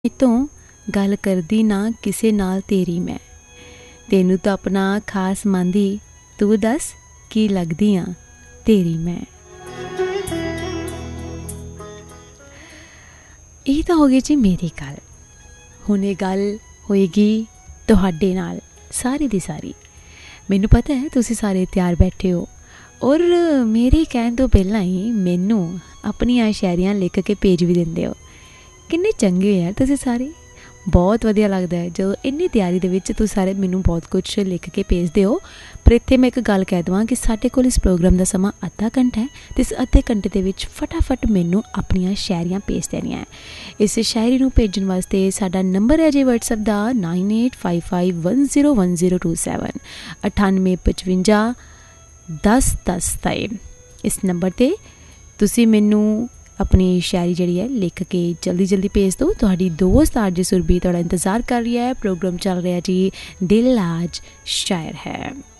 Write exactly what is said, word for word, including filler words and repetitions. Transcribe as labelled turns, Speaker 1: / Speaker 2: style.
Speaker 1: ਤੋਂ ਗੱਲ ਕਰਦੀ ਨਾ ਕਿਸੇ ਨਾਲ ਤੇਰੀ ਮੈਂ, ਤੈਨੂੰ ਤਾਂ ਆਪਣਾ ਖਾਸ ਮੰਨਦੀ, ਤੂੰ ਦੱਸ ਕੀ ਲੱਗਦੀ ਆ ਤੇਰੀ ਮੈਂ। ਇਹ ਤਾਂ ਹੋ ਗਈ ਜੀ ਮੇਰੀ ਗੱਲ। ਹੁਣ ਇਹ ਗੱਲ ਹੋਏਗੀ ਤੁਹਾਡੇ ਨਾਲ ਸਾਰੀ ਦੀ ਸਾਰੀ। ਮੈਨੂੰ ਪਤਾ ਹੈ ਤੁਸੀਂ ਸਾਰੇ ਤਿਆਰ ਬੈਠੇ ਹੋ ਔਰ ਮੇਰੇ ਕਹਿਣ ਤੋਂ ਪਹਿਲਾਂ ਹੀ ਮੈਨੂੰ ਆਪਣੀਆਂ ਸ਼ਾਇਰੀਆਂ ਲਿਖ ਕੇ ਭੇਜ ਵੀ ਦਿੰਦੇ ਹੋ। ਕਿੰਨੇ ਚੰਗੇ ਹੋ ਯਾਰ ਤੁਸੀਂ ਸਾਰੇ, ਬਹੁਤ ਵਧੀਆ ਲੱਗਦਾ ਹੈ ਜਦੋਂ ਇੰਨੀ ਤਿਆਰੀ ਦੇ ਵਿੱਚ ਤੁਸੀਂ ਸਾਰੇ ਮੈਨੂੰ ਬਹੁਤ ਕੁਛ ਲਿਖ ਕੇ ਭੇਜਦੇ ਹੋ। ਪਰ ਇੱਥੇ ਮੈਂ ਇੱਕ ਗੱਲ ਕਹਿ ਦੇਵਾਂ ਕਿ ਸਾਡੇ ਕੋਲ ਇਸ ਪ੍ਰੋਗਰਾਮ ਦਾ ਸਮਾਂ ਅੱਧਾ ਘੰਟਾ ਹੈ ਅਤੇ ਇਸ ਅੱਧੇ ਘੰਟੇ ਦੇ ਵਿੱਚ ਫਟਾਫਟ ਮੈਨੂੰ ਆਪਣੀਆਂ ਸ਼ਾਇਰੀਆਂ ਭੇਜ ਦੇਣੀਆਂ ਹੈ। ਇਸ ਸ਼ਾਇਰੀ ਨੂੰ ਭੇਜਣ ਵਾਸਤੇ ਸਾਡਾ ਨੰਬਰ ਹੈ ਜੀ ਵਟਸਐਪ ਦਾ nine eight five five one zero one zero two seven ਅਠਾਨਵੇਂ ਪਚਵੰਜਾ ਦਸ ਦਸ ਤਏ। ਇਸ ਨੰਬਰ 'ਤੇ ਤੁਸੀਂ ਮੈਨੂੰ ਆਪਣੀ ਸ਼ਾਇਰੀ ਜਿਹੜੀ ਹੈ ਲਿਖ ਕੇ ਜਲਦੀ ਜਲਦੀ ਭੇਜ ਦਿਓ। ਤੁਹਾਡੀ ਦੋਸਤ ਆਰਜੇ ਸੁਰਭੀ ਤੁਹਾਡਾ ਇੰਤਜ਼ਾਰ ਕਰ ਰਹੀ ਹੈ। ਪ੍ਰੋਗਰਾਮ ਚੱਲ ਰਿਹਾ ਜੀ ਦਿਲ ਆਜ ਸ਼ਾਇਰ ਹੈ।